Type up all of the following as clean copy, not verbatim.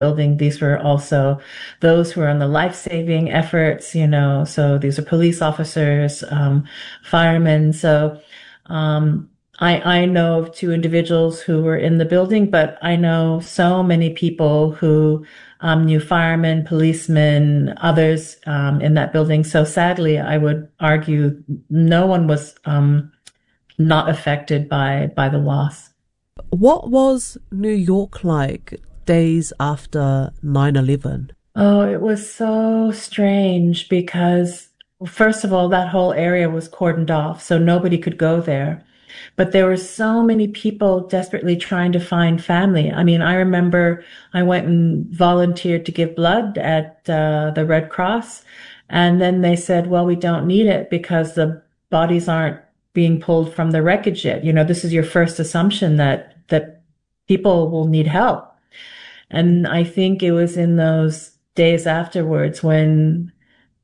building. These were also those who are on the life-saving efforts, so these are police officers, firemen. So, I know of two individuals who were in the building, but I know so many people who knew firemen, policemen, others in that building. So sadly, I would argue no one was not affected by the loss. What was New York like days after 9/11? Oh, it was so strange because, first of all, that whole area was cordoned off, so nobody could go there. But there were so many people desperately trying to find family. I mean, I remember I went and volunteered to give blood at the Red Cross, and then they said, well, we don't need it because the bodies aren't being pulled from the wreckage yet. This is your first assumption that people will need help. And I think it was in those days afterwards when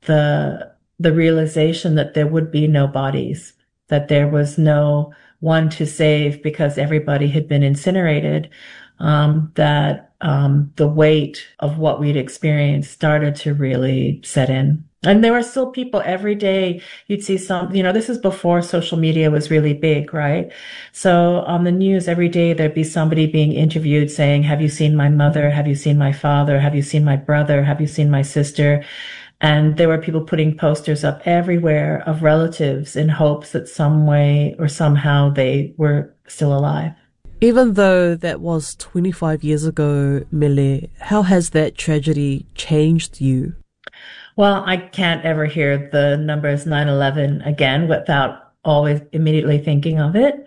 the realization that there would be no bodies, that there was no one to save because everybody had been incinerated, that the weight of what we'd experienced started to really set in. And there were still people every day. You'd see some, this is before social media was really big, right? So on the news every day, there'd be somebody being interviewed saying, have you seen my mother? Have you seen my father? Have you seen my brother? Have you seen my sister? And there were people putting posters up everywhere of relatives in hopes that some way or somehow they were still alive. Even though that was 25 years ago, Millie, how has that tragedy changed you? Well, I can't ever hear the numbers 9/11 again without always immediately thinking of it.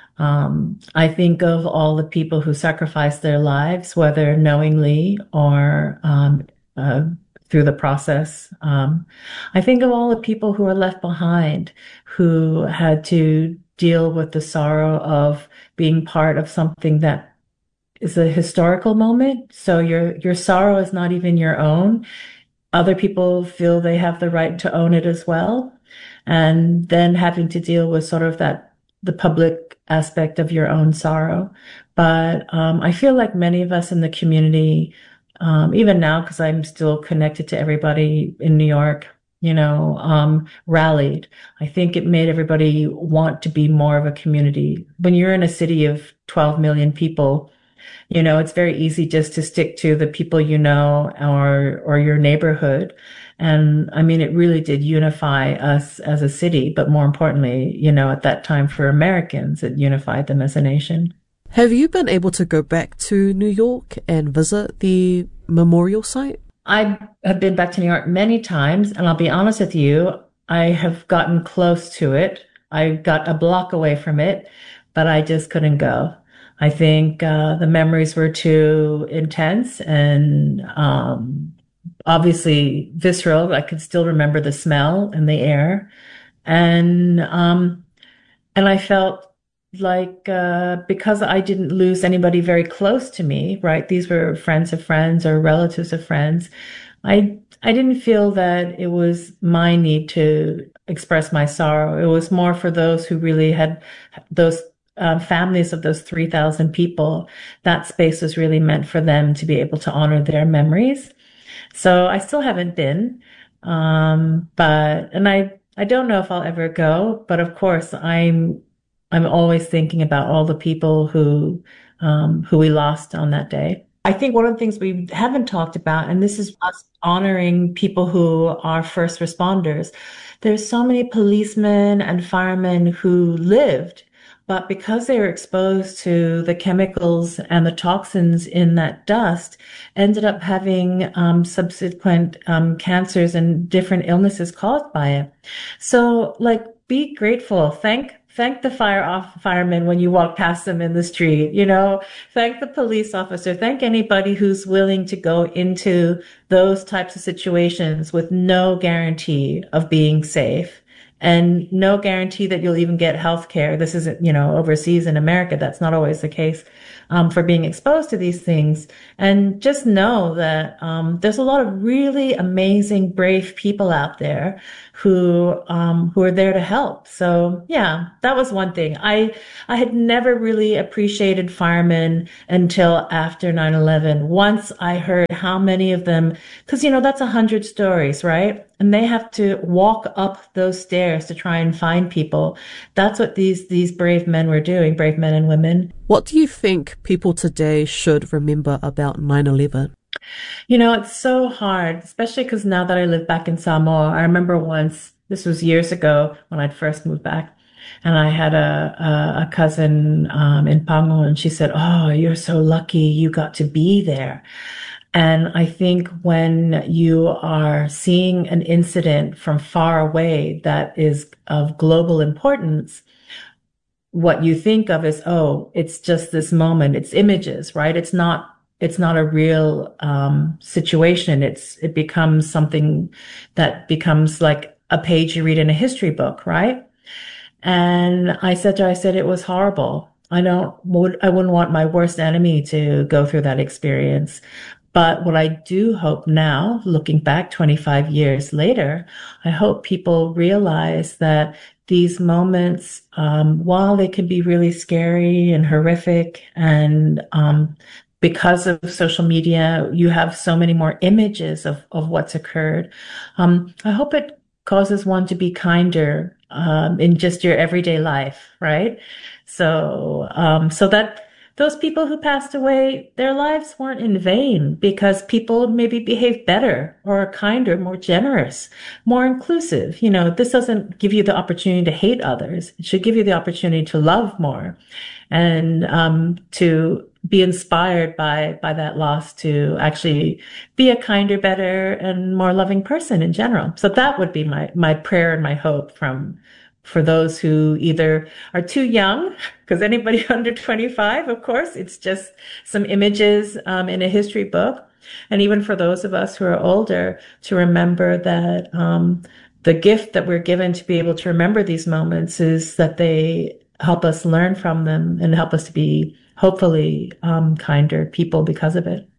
I think of all the people who sacrificed their lives, whether knowingly or through the process. I think of all the people who are left behind, who had to deal with the sorrow of being part of something that is a historical moment. So your sorrow is not even your own. Other people feel they have the right to own it as well. And then having to deal with sort of the public aspect of your own sorrow. But I feel like many of us in the community, even now, because I'm still connected to everybody in New York, rallied. I think it made everybody want to be more of a community. When you're in a city of 12 million people, it's very easy just to stick to the people or your neighborhood. And I mean, it really did unify us as a city, but more importantly, at that time for Americans, it unified them as a nation. Have you been able to go back to New York and visit the memorial site? I have been back to New York many times, and I'll be honest with you, I have gotten close to it. I got a block away from it, but I just couldn't go. I think the memories were too intense and obviously visceral. I could still remember the smell and the air, and I felt like because I didn't lose anybody very close to me, right? These were friends of friends or relatives of friends. I didn't feel that it was my need to express my sorrow. It was more for those who really had those families of those 3,000 people. That space was really meant for them to be able to honor their memories. So I still haven't been, and I don't know if I'll ever go, but of course I'm always thinking about all the people who we lost on that day. I think one of the things we haven't talked about, and this is us honoring people who are first responders. There's so many policemen and firemen who lived, but because they were exposed to the chemicals and the toxins in that dust, ended up having subsequent cancers and different illnesses caused by it. So, like, be grateful. Thank the firemen when you walk past them in the street, thank the police officer, thank anybody who's willing to go into those types of situations with no guarantee of being safe and no guarantee that you'll even get health care. This isn't, overseas in America, that's not always the case. For being exposed to these things, and just know that there's a lot of really amazing, brave people out there who are there to help. So yeah, that was one thing. I had never really appreciated firemen until after 9/11. Once I heard how many of them, because that's 100 stories, right? And they have to walk up those stairs to try and find people. That's what these brave men were doing, brave men and women. What do you think people today should remember about 9/11? It's so hard, especially because now that I live back in Samoa, I remember once, this was years ago when I'd first moved back, and I had a cousin in Pango, and she said, "Oh, you're so lucky you got to be there." And I think when you are seeing an incident from far away that is of global importance, what you think of is, oh, it's just this moment. It's images, right? It's not a real situation. It becomes something that becomes like a page you read in a history book, right? And I said to her, it was horrible. I wouldn't want my worst enemy to go through that experience. But what I do hope now, looking back 25 years later, I hope people realize that these moments, while they can be really scary and horrific, and because of social media, you have so many more images of what's occurred. I hope it causes one to be kinder in just your everyday life, right? So that those people who passed away, their lives weren't in vain, because people maybe behaved better or are kinder, more generous, more inclusive. This doesn't give you the opportunity to hate others. It should give you the opportunity to love more, and to be inspired by that loss to actually be a kinder, better, and more loving person in general. So that would be my prayer and my hope for those who either are too young, because anybody under 25, of course, it's just some images in a history book. And even for those of us who are older, to remember that the gift that we're given to be able to remember these moments is that they help us learn from them and help us to be, hopefully, kinder people because of it.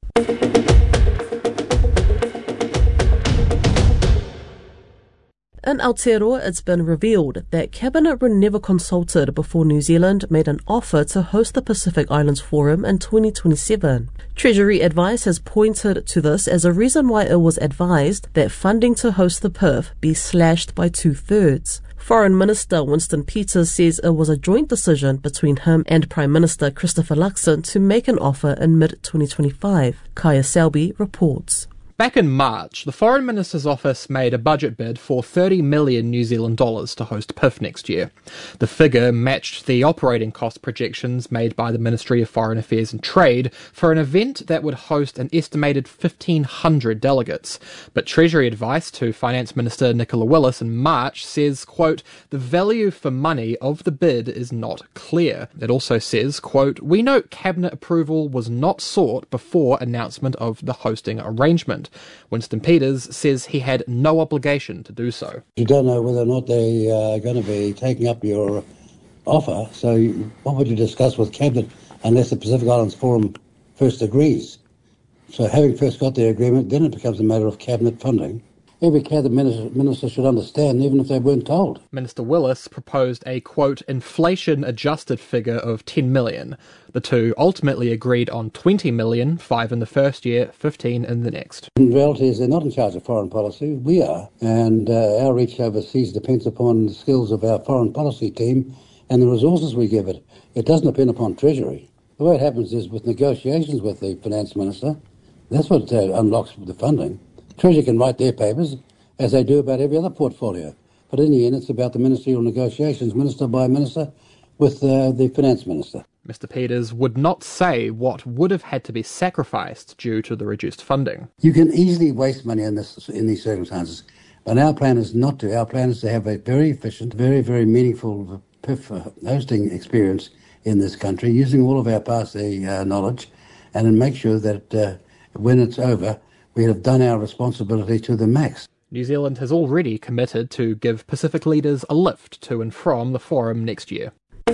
In Aotearoa, it's been revealed that Cabinet were never consulted before New Zealand made an offer to host the Pacific Islands Forum in 2027. Treasury advice has pointed to this as a reason why it was advised that funding to host the PIF be slashed by 2/3. Foreign Minister Winston Peters says it was a joint decision between him and Prime Minister Christopher Luxon to make an offer in mid-2025. Kaya Selby reports. Back in March, the Foreign Minister's office made a budget bid for 30 million New Zealand dollars to host PIF next year. The figure matched the operating cost projections made by the Ministry of Foreign Affairs and Trade for an event that would host an estimated 1,500 delegates. But Treasury advice to Finance Minister Nicola Willis in March says, quote, the value for money of the bid is not clear. It also says, quote, we note Cabinet approval was not sought before announcement of the hosting arrangement. Winston Peters says he had no obligation to do so. You don't know whether or not they are going to be taking up your offer, so what would you discuss with Cabinet unless the Pacific Islands Forum first agrees? So having first got their agreement, then it becomes a matter of Cabinet funding. Every Cabinet minister should understand, even if they weren't told. Minister Willis proposed a, quote, inflation-adjusted figure of 10 million. The two ultimately agreed on 20 million, 5 in the first year, 15 in the next. In reality, they're not in charge of foreign policy. We are. And our reach overseas depends upon the skills of our foreign policy team and the resources we give it. It doesn't depend upon Treasury. The way it happens is with negotiations with the Finance Minister, that's what unlocks the funding. Treasury can write their papers, as they do about every other portfolio. But in the end, it's about the ministerial negotiations, minister by minister, with the Finance Minister. Mr. Peters would not say what would have had to be sacrificed due to the reduced funding. You can easily waste money in these circumstances, but our plan is not to. Our plan is to have a very efficient, very, very meaningful PIF hosting experience in this country, using all of our past knowledge, and then make sure that when it's over, we have done our responsibility to the max. New Zealand has already committed to give Pacific leaders a lift to and from the forum next year.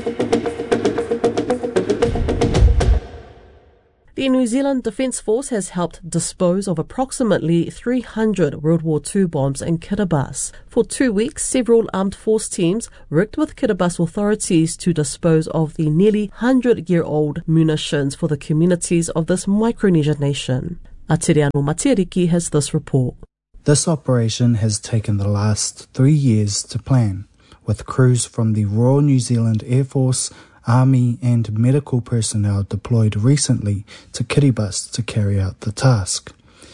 The New Zealand Defence Force has helped dispose of approximately 300 World War II bombs in Kiribati. For 2 weeks, several armed force teams worked with Kiribati authorities to dispose of the nearly 100-year-old munitions for the communities of this Micronesian nation. Atiriano Matiriki has this report. This operation has taken the last 3 years to plan, with crews from the Royal New Zealand Air Force, Army and medical personnel deployed recently to Kiribati to carry out the task.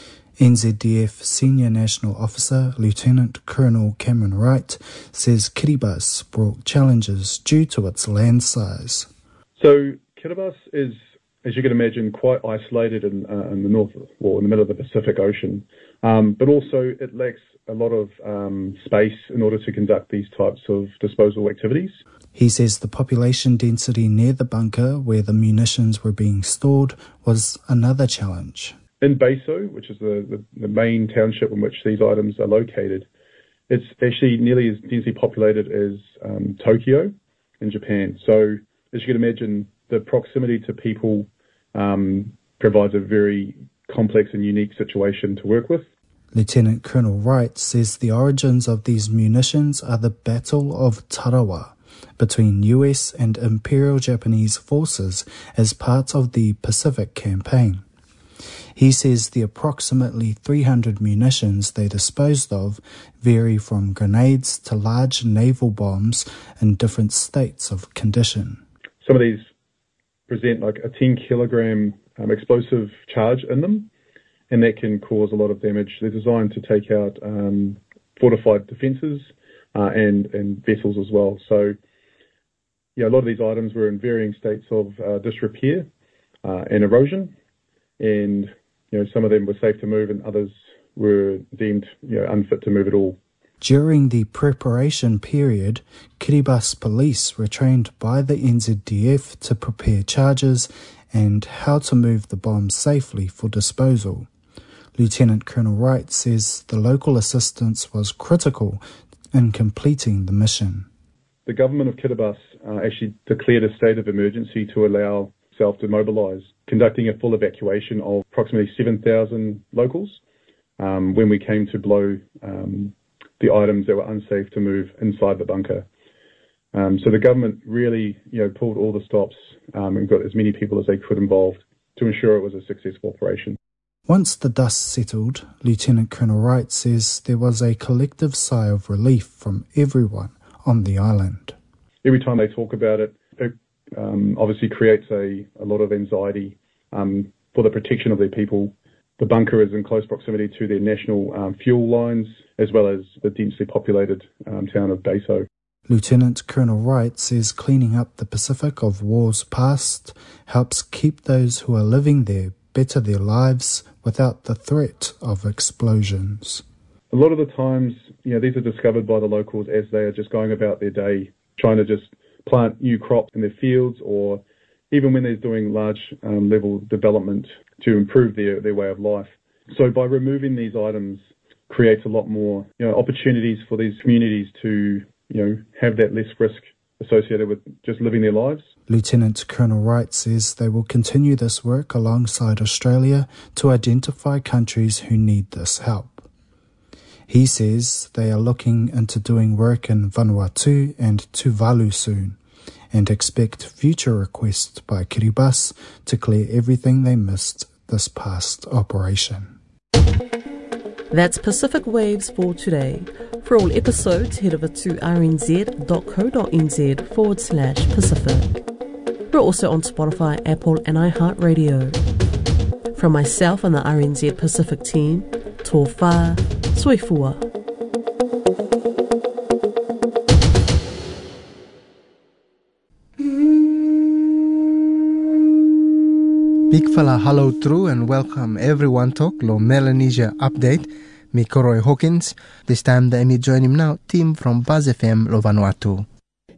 NZDF Senior National Officer Lieutenant Colonel Cameron Wright says Kiribati brought challenges due to its land size. So Kiribati is, as you can imagine, quite isolated in the north, or in the middle of the Pacific Ocean, but also it lacks a lot of space in order to conduct these types of disposal activities. He says the population density near the bunker where the munitions were being stored was another challenge. In Beiso, which is the main township in which these items are located, it's actually nearly as densely populated as Tokyo in Japan. So as you can imagine, the proximity to people provides a very complex and unique situation to work with. Lieutenant Colonel Wright says the origins of these munitions are the Battle of Tarawa between US and Imperial Japanese forces as part of the Pacific Campaign. He says the approximately 300 munitions they disposed of vary from grenades to large naval bombs in different states of condition. Some of these present like a 10-kilogram explosive charge in them, and that can cause a lot of damage. They're designed to take out fortified defences and vessels as well. So, a lot of these items were in varying states of disrepair and erosion, and some of them were safe to move and others were deemed unfit to move at all. During the preparation period, Kiribati police were trained by the NZDF to prepare charges and how to move the bombs safely for disposal. Lieutenant Colonel Wright says the local assistance was critical in completing the mission. The government of Kiribati actually declared a state of emergency to allow itself to mobilise, conducting a full evacuation of approximately 7,000 locals when we came to blow the items that were unsafe to move inside the bunker. So the government really pulled all the stops and got as many people as they could involved to ensure it was a successful operation. Once the dust settled, Lieutenant Colonel Wright says there was a collective sigh of relief from everyone on the island. Every time they talk about it, it obviously creates a lot of anxiety for the protection of their people. The bunker is in close proximity to their national fuel lines, as well as the densely populated town of Beiso. Lieutenant Colonel Wright says cleaning up the Pacific of wars past helps keep those who are living there better their lives without the threat of explosions. A lot of the times, these are discovered by the locals as they are just going about their day, trying to just plant new crops in their fields, or even when they're doing large level development to improve their way of life. So by removing these items creates a lot more opportunities for these communities to have that less risk associated with just living their lives. Lieutenant Colonel Wright says they will continue this work alongside Australia to identify countries who need this help. He says they are looking into doing work in Vanuatu and Tuvalu soon, and expect future requests by Kiribati to clear everything they missed this past operation. That's Pacific Waves for today. For all episodes, head over to rnz.co.nz/Pacific. We're also on Spotify, Apple and iHeartRadio. From myself and the RNZ Pacific team, tō whā, soifua. Big fella hello true and welcome everyone to lo Melanesia update. Me Koroi Hawkins. This time the me join him now team from Buzz FM lo Vanuatu.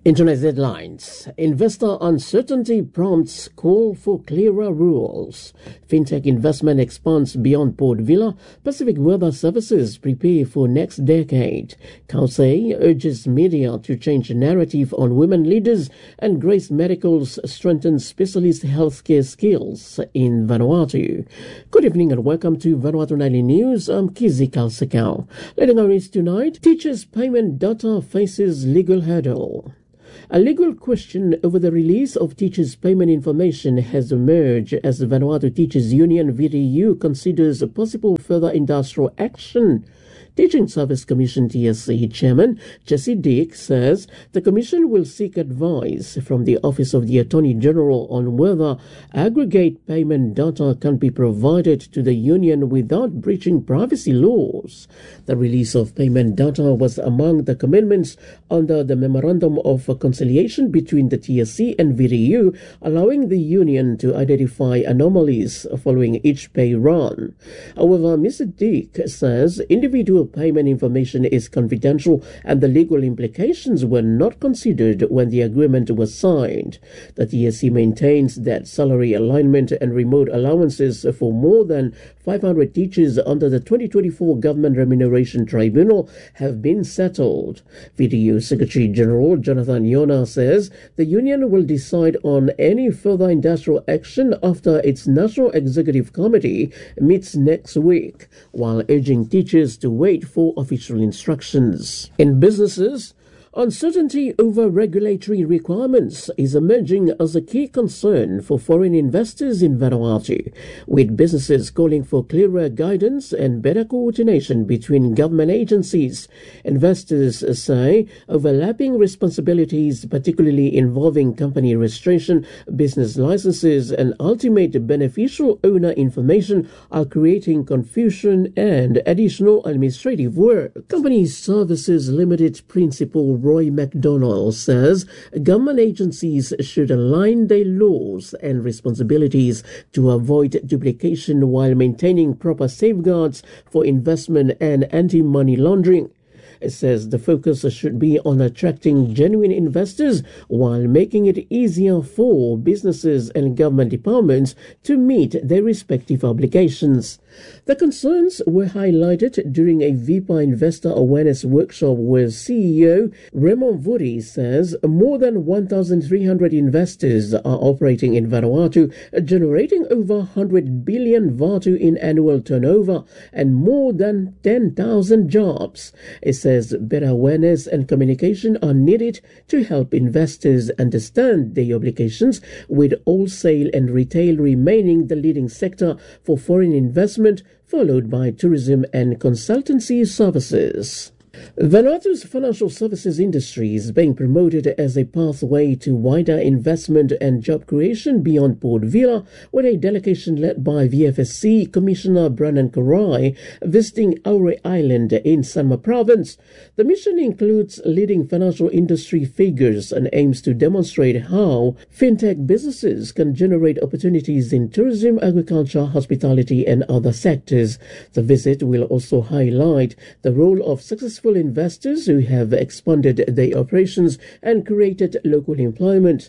Internet headlines. Investor uncertainty prompts call for clearer rules. Fintech investment expands beyond Port Vila. Pacific Weather Services prepare for next decade. Kausei urges media to change narrative on women leaders, and Grace Medicals strengthens specialist healthcare skills in Vanuatu. Good evening and welcome to Vanuatu Nightly News. I'm Kizi Kalsekau. Leading our news tonight, teachers' payment data faces legal hurdle. A legal question over the release of teachers' payment information has emerged as the Vanuatu Teachers Union VTU considers a possible further industrial action. Teaching Service Commission TSC Chairman Jesse Dick says the Commission will seek advice from the Office of the Attorney General on whether aggregate payment data can be provided to the Union without breaching privacy laws. The release of payment data was among the commitments under the Memorandum of Conciliation between the TSC and VTU, allowing the Union to identify anomalies following each pay run. However, Mr. Dick says individual payment information is confidential and the legal implications were not considered when the agreement was signed. The TSC maintains that salary alignment and remote allowances for more than 500 teachers under the 2024 Government Remuneration Tribunal have been settled. VTU Secretary General Jonathan Yona says the union will decide on any further industrial action after its National Executive Committee meets next week, while urging teachers to wait for official instructions. In businesses, uncertainty over regulatory requirements is emerging as a key concern for foreign investors in Vanuatu, with businesses calling for clearer guidance and better coordination between government agencies. Investors say overlapping responsibilities, particularly involving company registration, business licenses, and ultimate beneficial owner information, are creating confusion and additional administrative work. Company Services Limited Principal Roy McDonald says government agencies should align their laws and responsibilities to avoid duplication while maintaining proper safeguards for investment and anti-money laundering. It says the focus should be on attracting genuine investors while making it easier for businesses and government departments to meet their respective obligations. The concerns were highlighted during a VIPA Investor Awareness Workshop where CEO Raymond Vuri says more than 1,300 investors are operating in Vanuatu, generating over 100 billion Vatu in annual turnover and more than 10,000 jobs. It says better awareness and communication are needed to help investors understand their obligations, with wholesale and retail remaining the leading sector for foreign investment, followed by tourism and consultancy services. Vanuatu's financial services industry is being promoted as a pathway to wider investment and job creation beyond Port Vila, with a delegation led by VFSC Commissioner Brandon Karai visiting Aure Island in Sanma Province. The mission includes leading financial industry figures and aims to demonstrate how fintech businesses can generate opportunities in tourism, agriculture, hospitality, and other sectors. The visit will also highlight the role of successful investors who have expanded their operations and created local employment.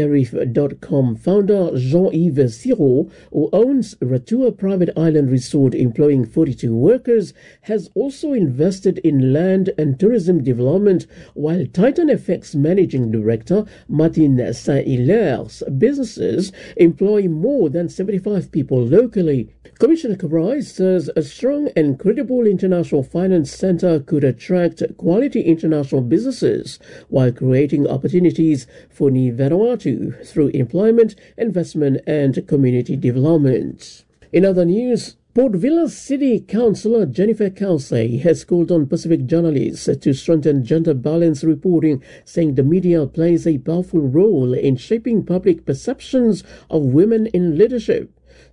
Derif.com founder Jean-Yves Siro, who owns Ratua Private Island Resort employing 42 workers, has also invested in land and tourism development, while Titan FX Managing Director Martin Saint-Hilaire's businesses employ more than 75 people locally. Commissioner Karai says a strong and credible international finance center could attract quality international businesses while creating opportunities for Ni Vanuatu through employment, investment, and community development. In other news, Port Vila City Councillor Jennifer Kausei has called on Pacific journalists to strengthen gender balance reporting, saying the media plays a powerful role in shaping public perceptions of women in leadership.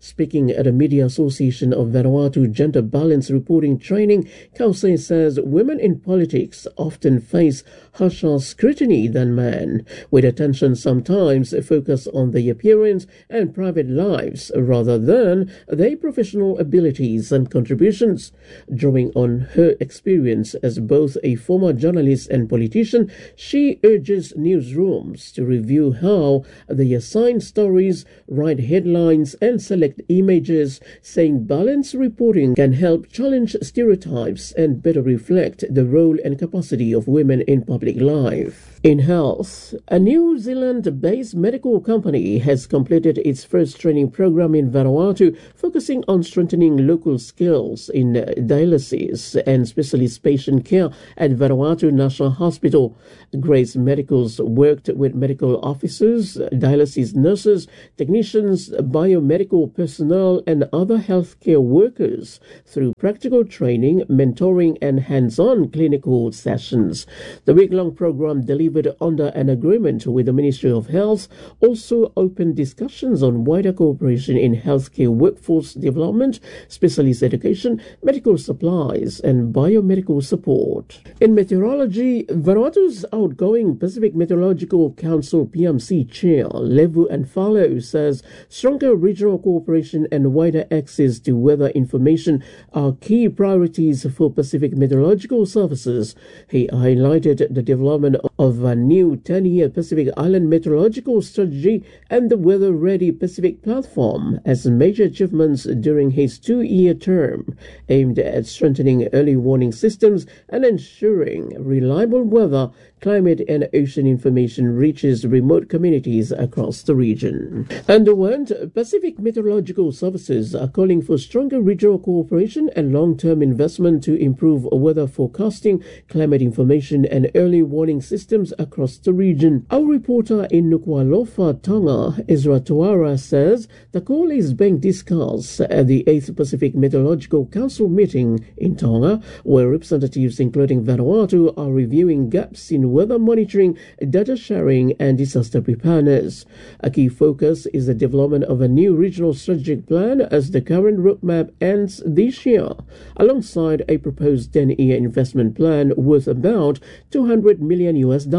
Speaking at a Media Association of Vanuatu Gender Balance Reporting Training, Kausei says women in politics often face harsher scrutiny than men, with attention sometimes focused on their appearance and private lives rather than their professional abilities and contributions. Drawing on her experience as both a former journalist and politician, she urges newsrooms to review how they assign stories, write headlines, and select images, saying balanced reporting can help challenge stereotypes and better reflect the role and capacity of women in public life. In health, a New Zealand-based medical company has completed its first training program in Vanuatu, focusing on strengthening local skills in dialysis and specialist patient care at Vanuatu National Hospital. Grace Medicals worked with medical officers, dialysis nurses, technicians, biomedical personnel, and other healthcare workers through practical training, mentoring, and hands-on clinical sessions. The week-long program delivered under an agreement with the Ministry of Health also opened discussions on wider cooperation in healthcare workforce development, specialist education, medical supplies, and biomedical support. In meteorology, Vanuatu's outgoing Pacific Meteorological Council PMC chair, Levu Anfalo, says stronger regional cooperation and wider access to weather information are key priorities for Pacific Meteorological Services. He highlighted the development of a new 10-year Pacific Island Meteorological Strategy and the Weather Ready Pacific Platform as major achievements during his 2-year term, aimed at strengthening early warning systems and ensuring reliable weather, climate and ocean information reaches remote communities across the region. And the World Pacific Meteorological Services are calling for stronger regional cooperation and long-term investment to improve weather forecasting, climate information and early warning systems across the region. Our reporter in Nuku'alofa, Tonga, Ezra Tuara, says the call is being discussed at the 8th Pacific Meteorological Council meeting in Tonga, where representatives including Vanuatu are reviewing gaps in weather monitoring, data sharing and disaster preparedness. A key focus is the development of a new regional strategic plan as the current roadmap ends this year, alongside a proposed 10-year investment plan worth about $200 million.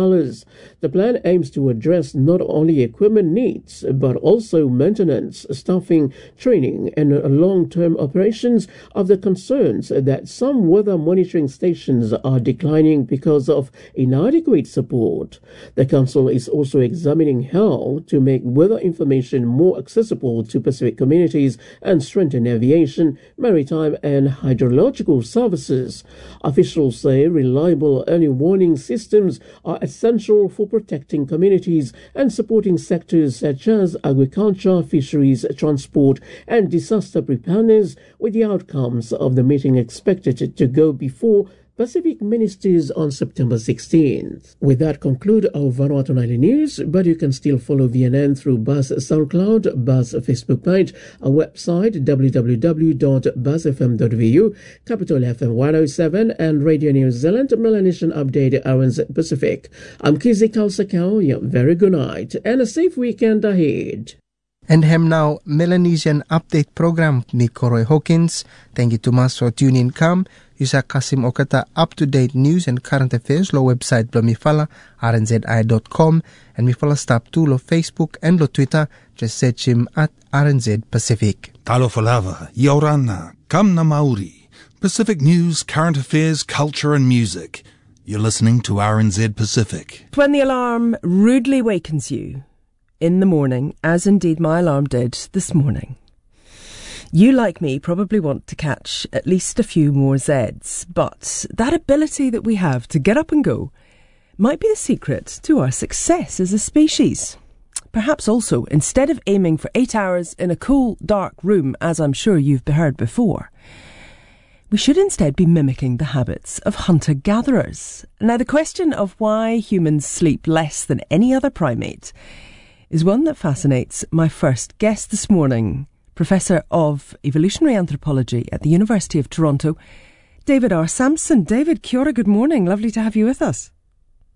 The plan aims to address not only equipment needs, but also maintenance, staffing, training, and long-term operations of the concerns that some weather monitoring stations are declining because of inadequate support. The Council is also examining how to make weather information more accessible to Pacific communities and strengthen aviation, maritime, and hydrological services. Officials say reliable early warning systems are essential for protecting communities and supporting sectors such as agriculture, fisheries, transport, and disaster preparedness, with the outcomes of the meeting expected to go before Pacific Ministers on September 16th. With that conclude our Vanuatu Nightly News, but you can still follow VNN through Buzz SoundCloud, Buzz Facebook page, our website www.buzzfm.vu, Capital FM 107 and Radio New Zealand Melanesian Update RNZ Pacific. I'm Kizi Kausakau, very good night and a safe weekend ahead. And hem now Melanesian Update program ni Koroi Hawkins. Thank you to mas for tuning in. Yusa Kasim Okata up-to-date news and current affairs lo website blo mifala rnzi.com and mifala stop to lo Facebook and lo Twitter. Just search him at RNZ Pacific. Talo falava, Yorana, Kamna Maori, Pacific news, current affairs, culture and music. You're listening to RNZ Pacific. When the alarm rudely wakens you in the morning, as indeed my alarm did this morning, you, like me, probably want to catch at least a few more Zs, but that ability that we have to get up and go might be the secret to our success as a species. Perhaps also, instead of aiming for 8 hours in a cool, dark room, as I'm sure you've heard before, we should instead be mimicking the habits of hunter-gatherers. Now, the question of why humans sleep less than any other primate is one that fascinates my first guest this morning, Professor of Evolutionary Anthropology at the University of Toronto, David R. Sampson. David, kia ora, good morning. Lovely to have you with us.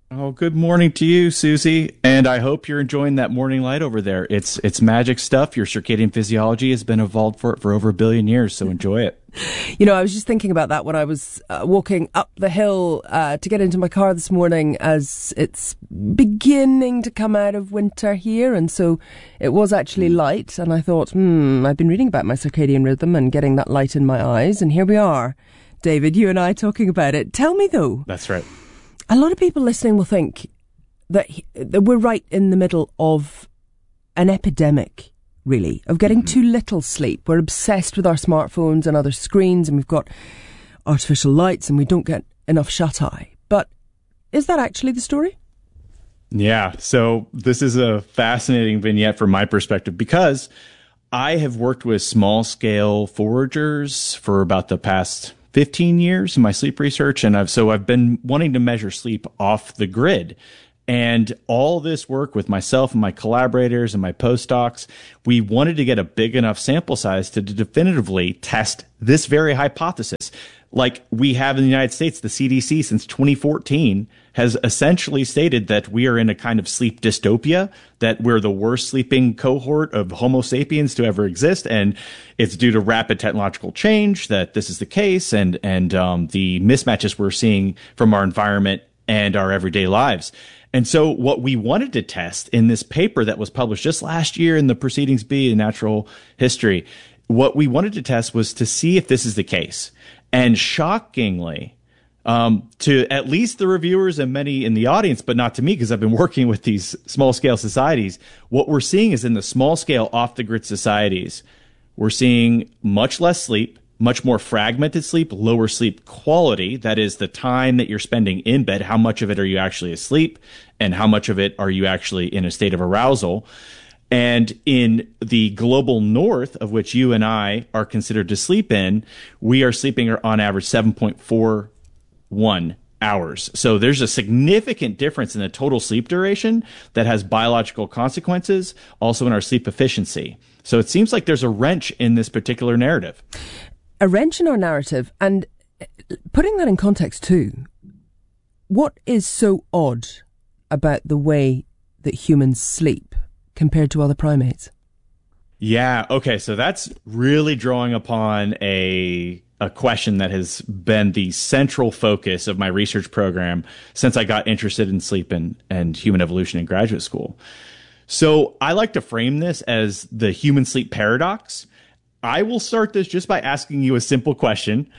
Oh, good morning to you, Susie. And I hope you're enjoying that morning light over there. It's magic stuff. Your circadian physiology has been evolved for over 1 billion years, so enjoy it. You know, I was just thinking about that when I was walking up the hill to get into my car this morning, as it's beginning to come out of winter here. And so it was actually light. And I thought, I've been reading about my circadian rhythm and getting that light in my eyes. And here we are, David, you and I talking about it. Tell me, though. That's right. A lot of people listening will think that we're right in the middle of an epidemic, really, of getting too little sleep. We're obsessed with our smartphones and other screens, and we've got artificial lights, and we don't get enough shut-eye. But is that actually the story? Yeah, so this is a fascinating vignette from my perspective, because I have worked with small-scale foragers for about the past 15 years in my sleep research, and I've been wanting to measure sleep off the grid. And all this work with myself and my collaborators and my postdocs, we wanted to get a big enough sample size to definitively test this very hypothesis. Like we have in the United States, the CDC since 2014 has essentially stated that we are in a kind of sleep dystopia, that we're the worst sleeping cohort of Homo sapiens to ever exist. And it's due to rapid technological change that this is the case, and the mismatches we're seeing from our environment and our everyday lives. And so what we wanted to test in this paper that was published just last year in the Proceedings B in Natural History, what we wanted to test was to see if this is the case. And shockingly, to at least the reviewers and many in the audience, but not to me because I've been working with these small-scale societies, what we're seeing is in the small-scale off-the-grid societies, we're seeing much less sleep, much more fragmented sleep, lower sleep quality. That is the time that you're spending in bed. How much of it are you actually asleep, and how much of it are you actually in a state of arousal? And in the global north, of which you and I are considered to sleep in, we are sleeping on average 7.41 hours. So there's a significant difference in the total sleep duration that has biological consequences, also in our sleep efficiency. So it seems like there's a wrench in this particular narrative. A wrench in our narrative. And putting that in context too, what is so odd about the way that humans sleep compared to other primates? Yeah, okay, so that's really drawing upon a question that has been the central focus of my research program since I got interested in sleep and human evolution in graduate school. So I like to frame this as the human sleep paradox. I will start this just by asking you a simple question.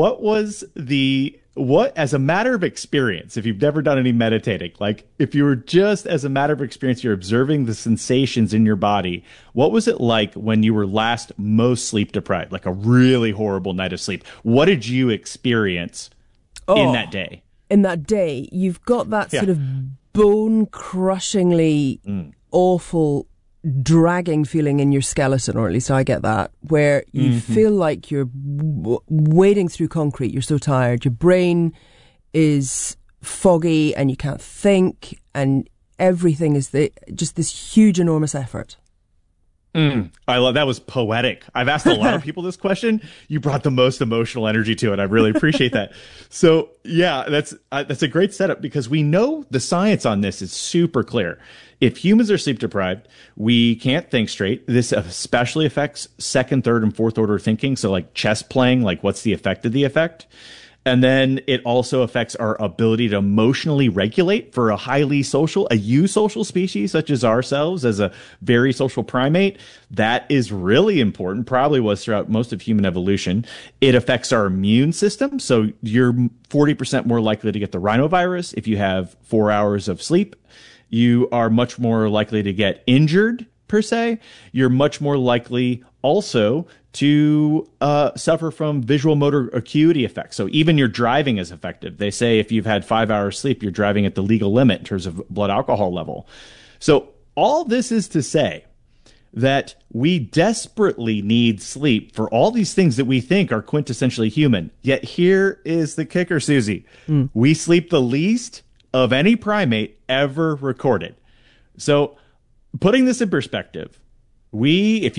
What, as a matter of experience, if you've never done any meditating, like if you were just as a matter of experience, you're observing the sensations in your body, what was it like when you were last most sleep deprived, like a really horrible night of sleep? What did you experience in that day? In that day, you've got that sort of bone-crushingly awful dragging feeling in your skeleton, or at least I get that, where you feel like you're wading through concrete. You're so tired. Your brain is foggy and you can't think, and everything is just this huge, enormous effort. I love that. Was poetic. I've asked a lot of people this question. You brought the most emotional energy to it. I really appreciate that. So yeah, that's a great setup, because we know the science on this is super clear. If humans are sleep deprived, we can't think straight. This especially affects second, third, and fourth order thinking. So like chess playing, like what's the effect of the effect? And then it also affects our ability to emotionally regulate for a highly social, a eusocial species such as ourselves, as a very social primate. That is really important, probably was throughout most of human evolution. It affects our immune system. So you're 40% more likely to get the rhinovirus if you have 4 hours of sleep. You are much more likely to get injured, per se. You're much more likely also to suffer from visual motor acuity effects. So even your driving is affected. They say if you've had 5 hours sleep, you're driving at the legal limit in terms of blood alcohol level. So all this is to say that we desperately need sleep for all these things that we think are quintessentially human. Yet here is the kicker, Susie. We sleep the least of any primate ever recorded. So putting this in perspective, if you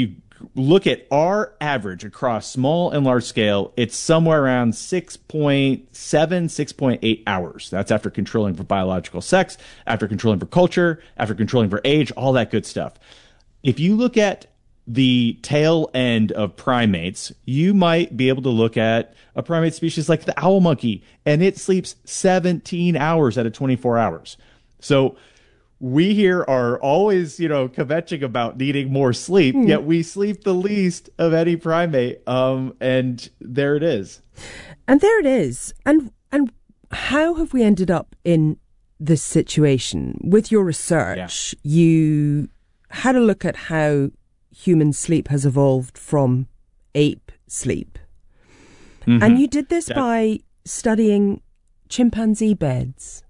look at our average across small and large scale, it's somewhere around 6.7, 6.8 hours. That's after controlling for biological sex, after controlling for culture, after controlling for age, all that good stuff. If you look at the tail end of primates, you might be able to look at a primate species like the owl monkey, and it sleeps 17 hours out of 24 hours. So we here are always, kvetching about needing more sleep, yet we sleep the least of any primate. And there it is. And there it is. And how have we ended up in this situation? With your research, you had a look at how human sleep has evolved from ape sleep. Mm-hmm. And you did this by studying chimpanzee beds.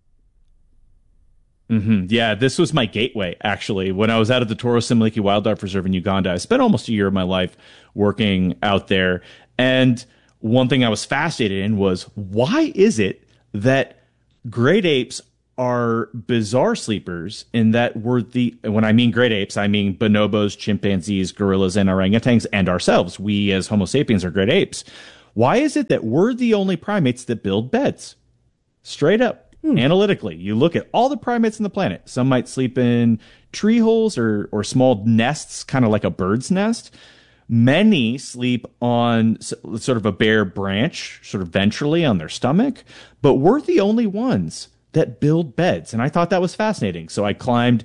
Mm-hmm. Yeah, this was my gateway, actually. When I was out at the Toro Similiki Wildlife Reserve in Uganda, I spent almost a year of my life working out there. And one thing I was fascinated in was, why is it that great apes are bizarre sleepers in that when I mean great apes, I mean bonobos, chimpanzees, gorillas, and orangutans, and ourselves. We as Homo sapiens are great apes. Why is it that we're the only primates that build beds? Straight up. Analytically, you look at all the primates on the planet. Some might sleep in tree holes or small nests, kind of like a bird's nest. Many sleep on sort of a bare branch, sort of ventrally on their stomach. But we're the only ones that build beds. And I thought that was fascinating. So I climbed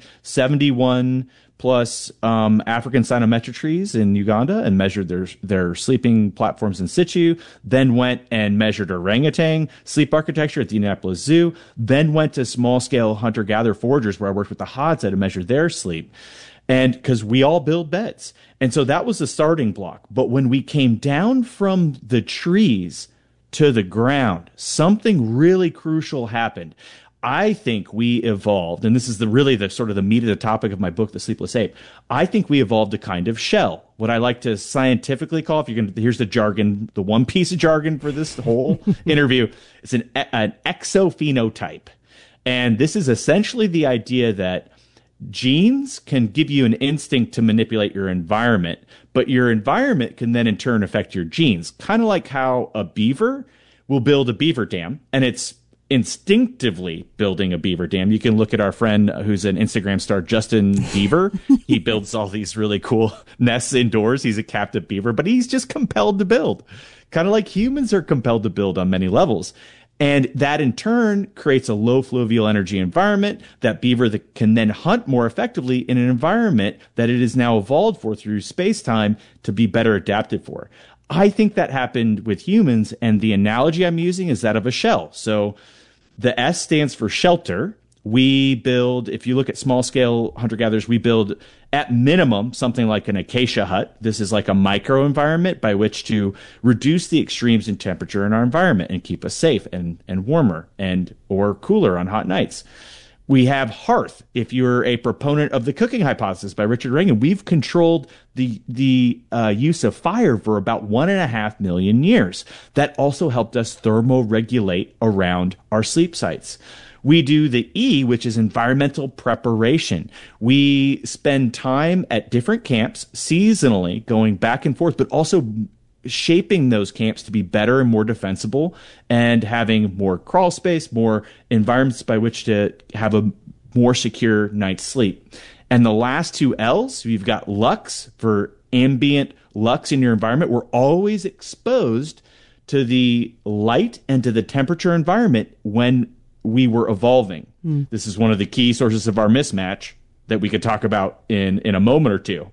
71 plus African cyanometra trees in Uganda and measured their sleeping platforms in situ, then went and measured orangutan sleep architecture at the Indianapolis Zoo, then went to small-scale hunter-gatherer foragers where I worked with the Hadza to measure their sleep. And because we all build beds. And so that was the starting block. But when we came down from the trees to the ground, something really crucial happened. I think we evolved, and this is really the sort of the meat of the topic of my book, The Sleepless Ape. I think we evolved a kind of shell, what I like to scientifically call, here's the jargon, the one piece of jargon for this whole interview. It's an exophenotype. And this is essentially the idea that genes can give you an instinct to manipulate your environment, but your environment can then in turn affect your genes. Kind of like how a beaver will build a beaver dam, and it's instinctively building a beaver dam. You can look at our friend who's an Instagram star, Justin Beaver. He builds all these really cool nests indoors. He's a captive beaver, but he's just compelled to build, kind of like humans are compelled to build on many levels. And that in turn creates a low fluvial energy environment that beaver that can then hunt more effectively in an environment that it is now evolved for through space-time to be better adapted for. I think that happened with humans, and the analogy I'm using is that of a shell. So the S stands for shelter. We build, if you look at small scale hunter-gatherers, we build at minimum something like an acacia hut. This is like a micro environment by which to reduce the extremes in temperature in our environment and keep us safe and warmer or cooler on hot nights. We have hearth. If you're a proponent of the cooking hypothesis by Richard Reagan, we've controlled the use of fire for about 1.5 million years. That also helped us thermoregulate around our sleep sites. We do the E, which is environmental preparation. We spend time at different camps seasonally, going back and forth, but also shaping those camps to be better and more defensible and having more crawl space, more environments by which to have a more secure night's sleep. And the last two L's, we've got lux for ambient lux in your environment. We're always exposed to the light and to the temperature environment when we were evolving. This is one of the key sources of our mismatch that we could talk about in a moment or two.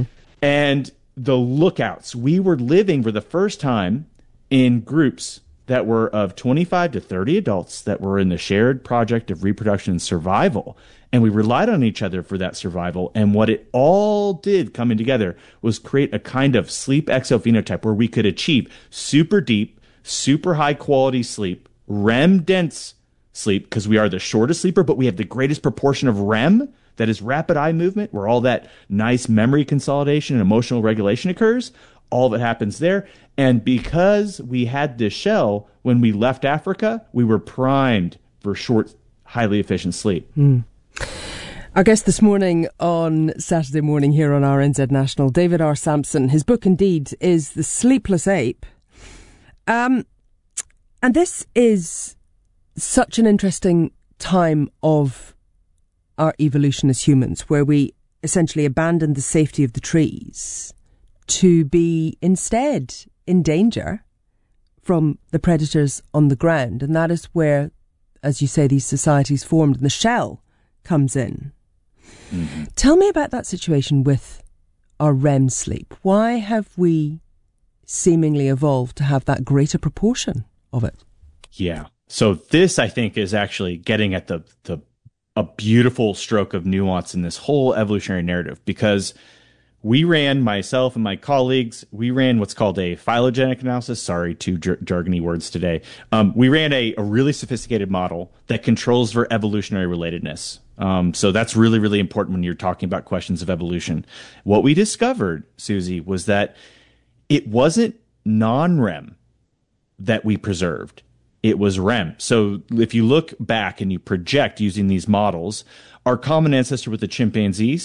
And the lookouts. We were living for the first time in groups that were of 25 to 30 adults that were in the shared project of reproduction and survival. And we relied on each other for that survival. And what it all did coming together was create a kind of sleep exophenotype where we could achieve super deep, super high quality sleep, REM dense sleep, because we are the shortest sleeper, but we have the greatest proportion of REM, that is rapid eye movement, where all that nice memory consolidation and emotional regulation occurs. All of it happens there. And because we had this shell, when we left Africa, we were primed for short, highly efficient sleep. Our guest this morning on Saturday morning here on RNZ National, David R. Sampson. His book indeed is The Sleepless Ape. And this is such an interesting time of our evolution as humans, where we essentially abandoned the safety of the trees to be instead in danger from the predators on the ground. And that is where, as you say, these societies formed and the shell comes in. Mm-hmm. Tell me about that situation with our REM sleep. Why have we seemingly evolved to have that greater proportion of it? Yeah. So this, I think, is actually getting at a beautiful stroke of nuance in this whole evolutionary narrative, because myself and my colleagues, we ran what's called a phylogenetic analysis. Sorry, two jargony words today. We ran a really sophisticated model that controls for evolutionary relatedness. So that's really, really important when you're talking about questions of evolution. What we discovered, Susie, was that it wasn't non-REM that we preserved. It was REM. So if you look back and you project using these models, our common ancestor with the chimpanzees,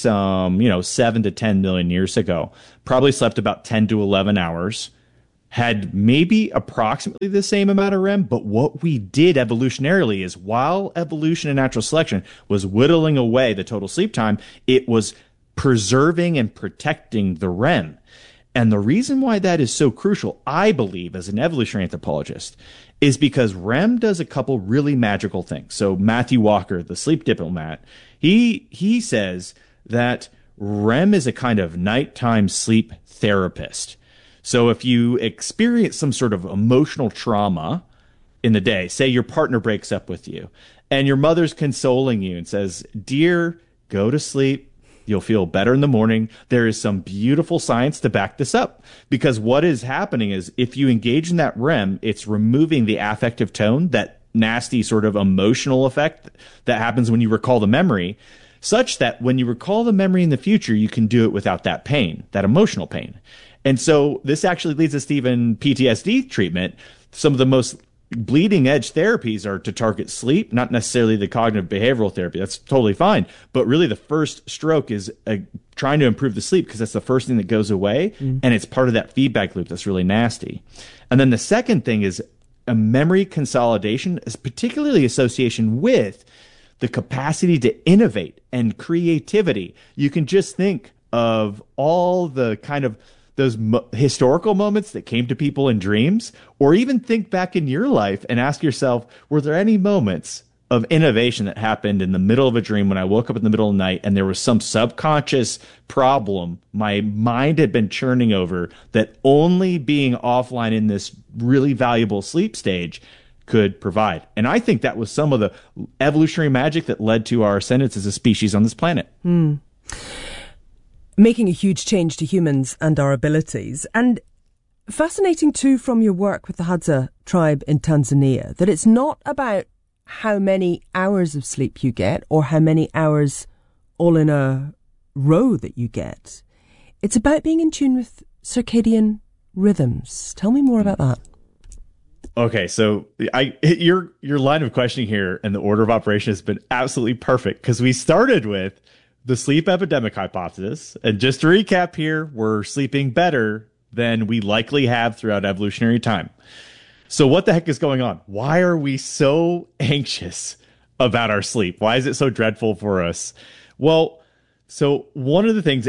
7 to 10 million years ago, probably slept about 10 to 11 hours, had maybe approximately the same amount of REM. But what we did evolutionarily is, while evolution and natural selection was whittling away the total sleep time, it was preserving and protecting the REM. And the reason why that is so crucial, I believe, as an evolutionary anthropologist, is because REM does a couple really magical things. So Matthew Walker, the sleep diplomat, he says that REM is a kind of nighttime sleep therapist. So if you experience some sort of emotional trauma in the day, say your partner breaks up with you, and your mother's consoling you and says, "Dear, go to sleep. You'll feel better in the morning." There is some beautiful science to back this up, because what is happening is, if you engage in that REM, it's removing the affective tone, that nasty sort of emotional effect that happens when you recall the memory, such that when you recall the memory in the future, you can do it without that pain, that emotional pain. And so this actually leads us to even PTSD treatment. Some of the most bleeding edge therapies are to target sleep, not necessarily the cognitive behavioral therapy. That's totally fine. But really the first stroke is trying to improve the sleep, because that's the first thing that goes away. And it's part of that feedback loop that's really nasty. And then the second thing is a memory consolidation, is particularly association with the capacity to innovate and creativity. You can just think of all the kind of those historical moments that came to people in dreams, or even think back in your life and ask yourself, were there any moments of innovation that happened in the middle of a dream when I woke up in the middle of the night and there was some subconscious problem my mind had been churning over that only being offline in this really valuable sleep stage could provide? And I think that was some of the evolutionary magic that led to our ascendance as a species on this planet. Making a huge change to humans and our abilities. And fascinating too from your work with the Hadza tribe in Tanzania, that it's not about how many hours of sleep you get or how many hours all in a row that you get. It's about being in tune with circadian rhythms. Tell me more about that. Okay, so your line of questioning here and the order of operation has been absolutely perfect, because we started with the sleep epidemic hypothesis. And just to recap here, we're sleeping better than we likely have throughout evolutionary time. So what the heck is going on? Why are we so anxious about our sleep? Why is it so dreadful for us? Well, so one of the things,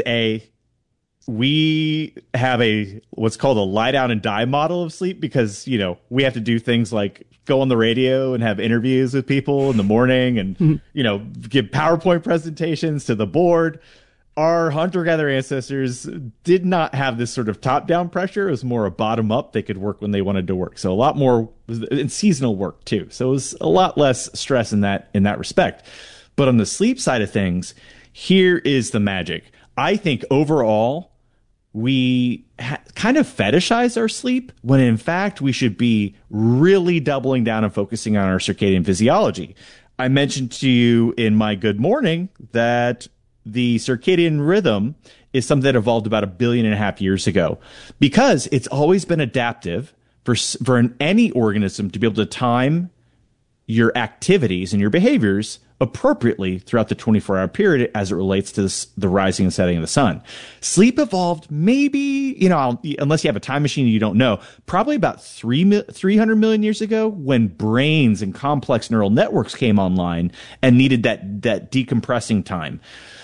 we have what's called a lie down and die model of sleep, because, we have to do things like go on the radio and have interviews with people in the morning and, give PowerPoint presentations to the board. Our hunter-gatherer ancestors did not have this sort of top-down pressure. It was more a bottom-up. They could work when they wanted to work. So a lot more in seasonal work too. So it was a lot less stress in that respect. But on the sleep side of things, here is the magic. I think overall, we kind of fetishize our sleep, when in fact we should be really doubling down and focusing on our circadian physiology. I mentioned to you in my Good Morning that the circadian rhythm is something that evolved about 1.5 billion years ago, because it's always been adaptive for any organism to be able to time your activities and your behaviors appropriately throughout the 24-hour period as it relates to the rising and setting of the sun. Sleep evolved maybe, unless you have a time machine you don't know, probably about 300 million years ago when brains and complex neural networks came online and needed that decompressing time.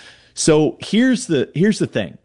So here's the thing.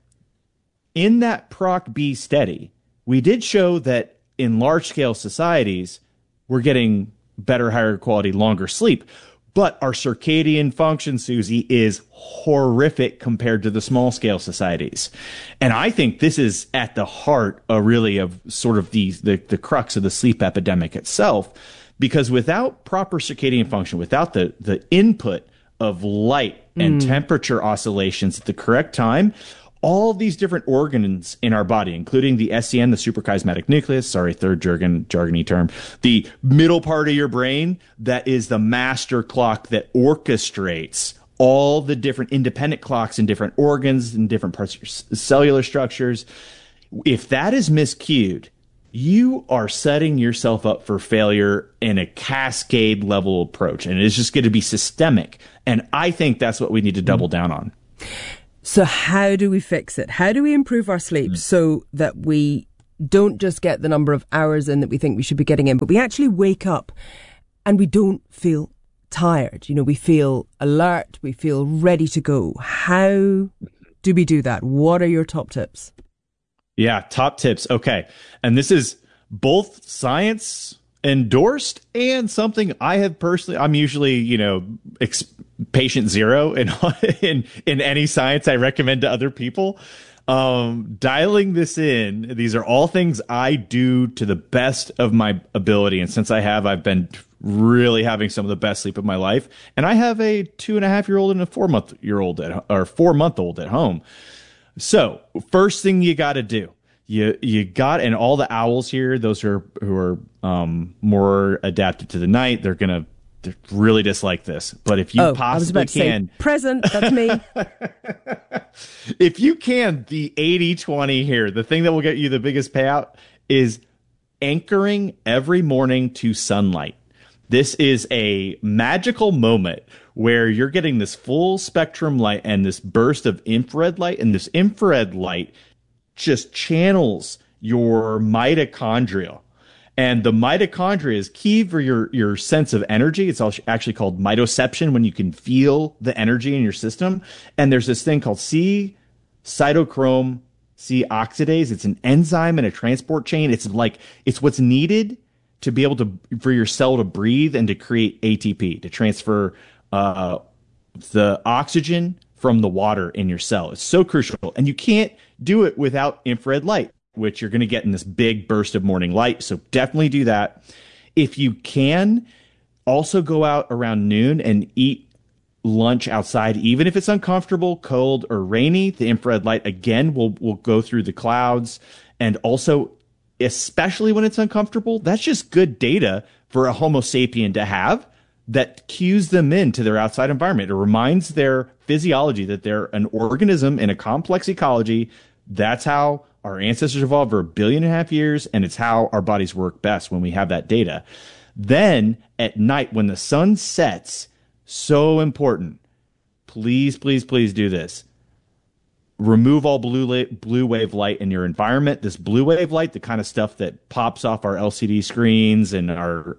In that PROC-B study, we did show that in large-scale societies, we're getting better, higher quality, longer sleep. But our circadian function, Susie, is horrific compared to the small scale societies. And I think this is at the heart of sort of the crux of the sleep epidemic itself, because without proper circadian function, without the input of light and temperature oscillations at the correct time, all these different organs in our body, including the SCN, the suprachiasmatic nucleus, third jargony term, the middle part of your brain that is the master clock that orchestrates all the different independent clocks in different organs and different parts of your cellular structures. If that is miscued, you are setting yourself up for failure in a cascade level approach, and it's just going to be systemic. And I think that's what we need to double down on. So how do we fix it? How do we improve our sleep so that we don't just get the number of hours in that we think we should be getting in, but we actually wake up and we don't feel tired? We feel alert, we feel ready to go. How do we do that? What are your top tips? Yeah, top tips. Okay. And this is both science endorsed and something I have personally, I'm usually, patient zero in any science I recommend to other people. Dialing this in, these are all things I do to the best of my ability. And since I've been really having some of the best sleep of my life. And I have a 2.5-year-old and a 4-month-old at home. So first thing you got to do, and all the owls here, those who are more adapted to the night, they really dislike this. But if you possibly can, present, that's me. If you can, the 80-20 here, the thing that will get you the biggest payout is anchoring every morning to sunlight. This is a magical moment where you're getting this full spectrum light and this burst of infrared light, and this infrared light just channels your mitochondria. And the mitochondria is key for your sense of energy. It's actually called mitoception, when you can feel the energy in your system. And there's this thing called cytochrome C oxidase. It's an enzyme in a transport chain. It's what's needed to be able for your cell to breathe and to create ATP, to transfer the oxygen from the water in your cell. It's so crucial. And you can't do it without infrared light, which you're going to get in this big burst of morning light. So definitely do that. If you can, also go out around noon and eat lunch outside, even if it's uncomfortable, cold, or rainy. The infrared light, again, will go through the clouds. And also, especially when it's uncomfortable, that's just good data for a Homo sapien to have that cues them into their outside environment. It reminds their physiology that they're an organism in a complex ecology. That's how our ancestors evolved for 1.5 billion years, and it's how our bodies work best when we have that data. Then at night, when the sun sets, so important, please, please, please do this. Remove all blue wave light in your environment. This blue wave light, the kind of stuff that pops off our LCD screens and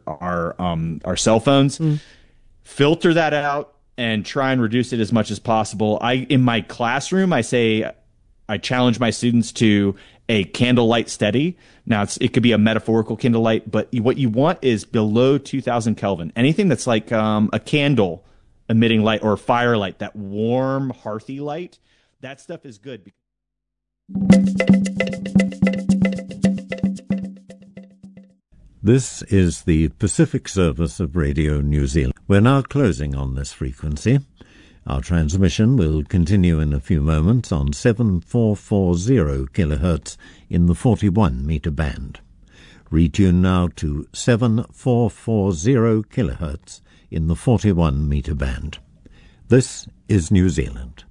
our cell phones, filter that out and try and reduce it as much as possible. In my classroom, I challenge my students to a candlelight study. Now, it could be a metaphorical candlelight, but what you want is below 2000 Kelvin. Anything that's like a candle emitting light or firelight, that warm, hearthy light, that stuff is good. This is the Pacific service of Radio New Zealand. We're now closing on this frequency. Our transmission will continue in a few moments on 7440 kHz in the 41 metre band. Retune now to 7440 kHz in the 41 metre band. This is New Zealand.